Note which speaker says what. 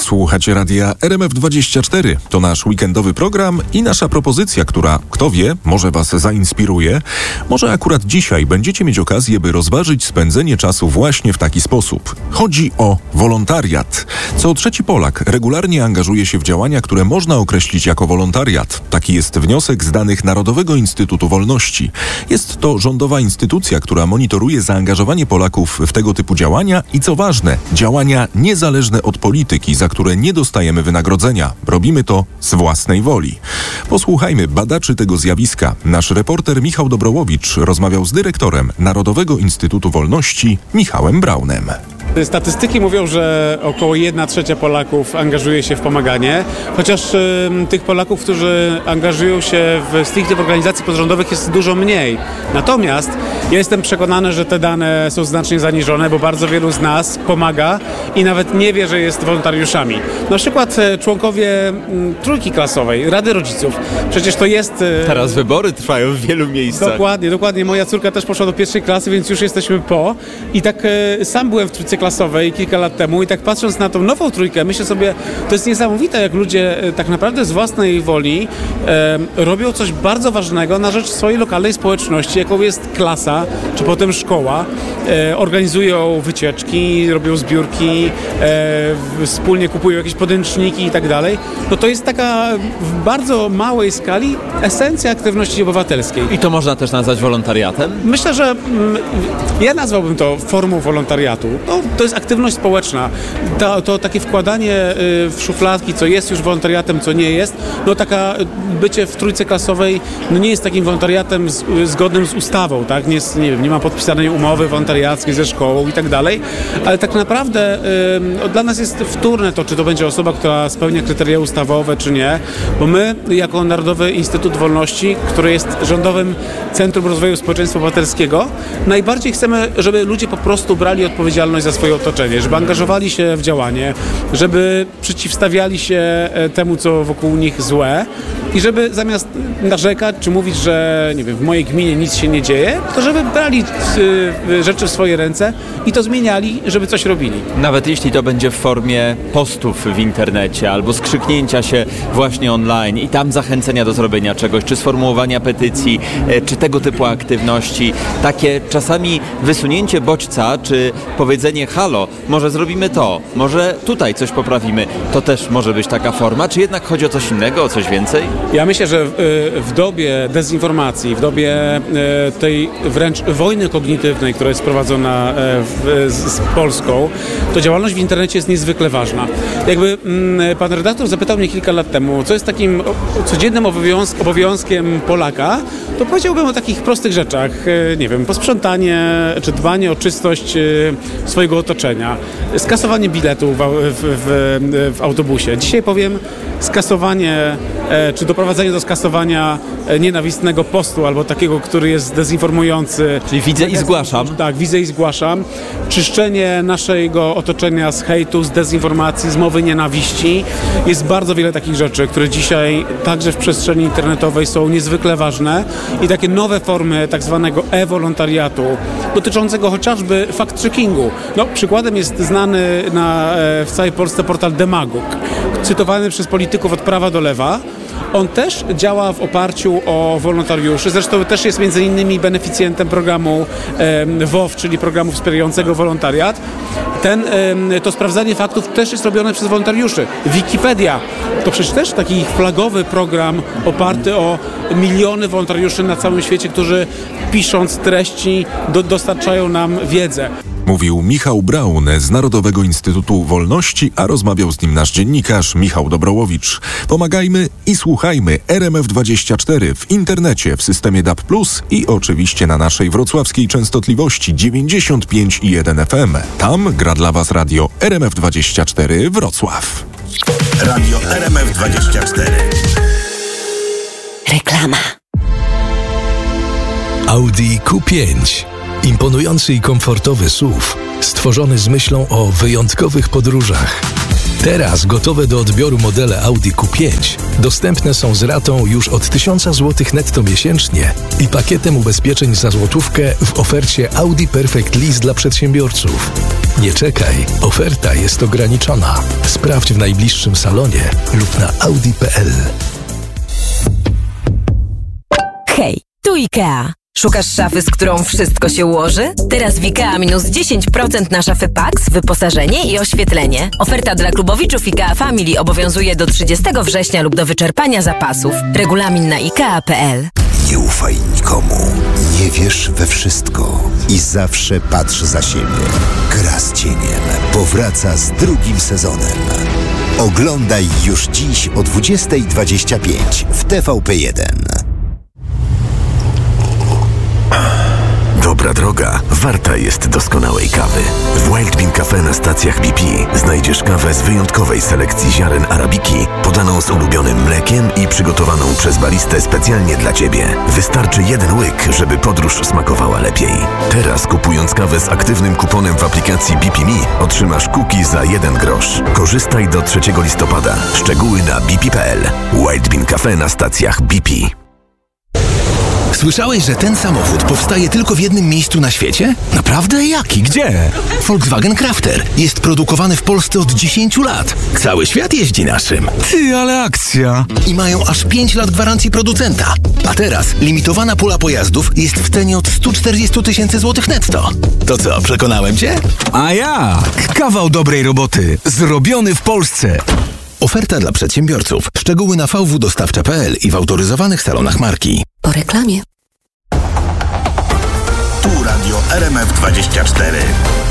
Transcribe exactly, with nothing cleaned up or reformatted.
Speaker 1: Słuchacie radia R M F dwadzieścia cztery. To nasz weekendowy program i nasza propozycja, która, kto wie, może was zainspiruje. Może akurat dzisiaj będziecie mieć okazję, by rozważyć spędzenie czasu właśnie w taki sposób. Chodzi o wolontariat. Co trzeci Polak regularnie angażuje się w działania, które można określić jako wolontariat. Taki jest wniosek z danych Narodowego Instytutu Wolności. Jest to rządowa instytucja, która monitoruje zaangażowanie Polaków w tego typu działania i co ważne, działania niezależne od polityki, za które nie dostajemy wynagrodzenia. Robimy to z własnej woli. Posłuchajmy badaczy tego zjawiska. Nasz reporter Michał Dobrołowicz rozmawiał z dyrektorem Narodowego Instytutu Wolności Michałem Braunem.
Speaker 2: Statystyki mówią, że około jedna trzecia Polaków angażuje się w pomaganie, chociaż y, tych Polaków, którzy angażują się w stricte w organizacji pozarządowych jest dużo mniej. Natomiast ja jestem przekonany, że te dane są znacznie zaniżone, bo bardzo wielu z nas pomaga i nawet nie wie, że jest wolontariuszami. Na przykład y, członkowie y, trójki klasowej, Rady Rodziców. Przecież to jest... Y,
Speaker 3: Teraz wybory trwają w wielu miejscach.
Speaker 2: Dokładnie, dokładnie. Moja córka też poszła do pierwszej klasy, więc już jesteśmy po. I tak y, sam byłem w trójce klasowej kilka lat temu i tak patrząc na tą nową trójkę, myślę sobie, to jest niesamowite, jak ludzie tak naprawdę z własnej woli e, robią coś bardzo ważnego na rzecz swojej lokalnej społeczności, jaką jest klasa, czy potem szkoła. E, organizują wycieczki, robią zbiórki, e, wspólnie kupują jakieś podręczniki i tak dalej. No to jest taka w bardzo małej skali esencja aktywności obywatelskiej.
Speaker 3: I to można też nazwać wolontariatem?
Speaker 2: Myślę, że mm, ja nazwałbym to formą wolontariatu. No, to jest aktywność społeczna. To, to takie wkładanie w szufladki, co jest już wolontariatem, co nie jest. No taka bycie w trójce klasowej no nie jest takim wolontariatem z, zgodnym z ustawą, tak? Nie, jest, nie wiem, nie ma podpisanej umowy wolontariackiej ze szkołą i tak dalej, ale tak naprawdę y, dla nas jest wtórne to, czy to będzie osoba, która spełnia kryteria ustawowe, czy nie, bo my jako Narodowy Instytut Wolności, który jest rządowym Centrum Rozwoju Społeczeństwa Obywatelskiego, najbardziej chcemy, żeby ludzie po prostu brali odpowiedzialność za swoje otoczenie, żeby angażowali się w działanie, żeby przeciwstawiali się temu, co wokół nich złe i żeby zamiast narzekać, czy mówić, że nie wiem, w mojej gminie nic się nie dzieje, to żeby brali y, rzeczy w swoje ręce i to zmieniali, żeby coś robili.
Speaker 3: Nawet jeśli to będzie w formie postów w internecie albo skrzyknięcia się właśnie online i tam zachęcenia do zrobienia czegoś, czy sformułowania petycji, czy tego typu aktywności, takie czasami wysunięcie bodźca, czy powiedzenie halo, może zrobimy to, może tutaj coś poprawimy, to też może być taka forma, czy jednak chodzi o coś innego, o coś więcej?
Speaker 2: Ja myślę, że w, w dobie dezinformacji, w dobie tej wręcz wojny kognitywnej, która jest prowadzona w, z, z Polską, to działalność w internecie jest niezwykle ważna. Jakby m, pan redaktor zapytał mnie kilka lat temu, co jest takim codziennym obowiązk, obowiązkiem Polaka, to powiedziałbym o takich prostych rzeczach, nie wiem, posprzątanie, czy dbanie o czystość swojego otoczenia, skasowanie biletu w, w, w, w autobusie. Dzisiaj powiem skasowanie, czy doprowadzenie do skasowania nienawistnego postu albo takiego, który jest dezinformujący.
Speaker 3: Czyli widzę i zgłaszam.
Speaker 2: Tak, widzę i zgłaszam. Czyszczenie naszego otoczenia z hejtu, z dezinformacji, z mowy nienawiści. Jest bardzo wiele takich rzeczy, które dzisiaj także w przestrzeni internetowej są niezwykle ważne i takie nowe formy tak zwanego e-wolontariatu dotyczącego chociażby fact-checkingu. No, przykładem jest znany na, w całej Polsce portal Demagog, cytowany przez polityków od prawa do lewa. On też działa w oparciu o wolontariuszy, zresztą też jest między innymi beneficjentem programu W O W, czyli programu wspierającego wolontariat. Ten, to sprawdzanie faktów też jest robione przez wolontariuszy. Wikipedia to przecież też taki flagowy program oparty o miliony wolontariuszy na całym świecie, którzy pisząc treści do, dostarczają nam wiedzę.
Speaker 1: Mówił Michał Braun z Narodowego Instytutu Wolności, a rozmawiał z nim nasz dziennikarz Michał Dobrołowicz. Pomagajmy i słuchajmy R M F dwadzieścia cztery w internecie, w systemie D A B plus i oczywiście na naszej wrocławskiej częstotliwości dziewięćdziesiąt pięć i jeden F M. Tam gra dla Was radio R M F dwadzieścia cztery Wrocław.
Speaker 4: Radio R M F dwadzieścia cztery.
Speaker 5: Reklama.
Speaker 6: Audi Q pięć. Imponujący i komfortowy S U V, stworzony z myślą o wyjątkowych podróżach. Teraz gotowe do odbioru modele Audi Q pięć dostępne są z ratą już od tysiąc złotych netto miesięcznie i pakietem ubezpieczeń za złotówkę w ofercie Audi Perfect Lease dla przedsiębiorców. Nie czekaj, oferta jest ograniczona. Sprawdź w najbliższym salonie lub na audi kropka p l.
Speaker 5: Hej, tu IKEA. Szukasz szafy, z którą wszystko się ułoży? Teraz w IKEA minus dziesięć procent na szafy Pax, wyposażenie i oświetlenie. Oferta dla klubowiczów IKEA Family obowiązuje do trzydziestego września lub do wyczerpania zapasów. Regulamin na ikea kropka p l.
Speaker 7: Nie ufaj nikomu. Nie wierz we wszystko. I zawsze patrz za siebie. Gra z cieniem powraca z drugim sezonem. Oglądaj już dziś o dwudziesta dwadzieścia pięć w T V P jeden.
Speaker 8: Dobra droga warta jest doskonałej kawy. W Wild Bean Cafe na stacjach B P znajdziesz kawę z wyjątkowej selekcji ziaren arabiki, podaną z ulubionym mlekiem i przygotowaną przez baristę specjalnie dla Ciebie. Wystarczy jeden łyk, żeby podróż smakowała lepiej. Teraz kupując kawę z aktywnym kuponem w aplikacji B P Me otrzymasz cookie za jeden grosz. Korzystaj do trzeciego listopada. Szczegóły na b p kropka p l. Wild Bean Cafe na stacjach B P.
Speaker 9: Słyszałeś, że ten samochód powstaje tylko w jednym miejscu na świecie? Naprawdę? Jaki? Gdzie? Volkswagen Crafter. Jest produkowany w Polsce od dziesięciu lat. Cały świat jeździ naszym.
Speaker 10: Ty, ale akcja!
Speaker 9: I mają aż pięć lat gwarancji producenta. A teraz limitowana pula pojazdów jest w cenie od stu czterdziestu tysięcy złotych netto. To co, przekonałem Cię?
Speaker 10: A jak? Kawał dobrej roboty. Zrobiony w Polsce.
Speaker 9: Oferta dla przedsiębiorców. Szczegóły na v w dostawcza kropka p l i w autoryzowanych salonach marki.
Speaker 5: Po reklamie.
Speaker 4: Tu Radio R M F dwadzieścia cztery.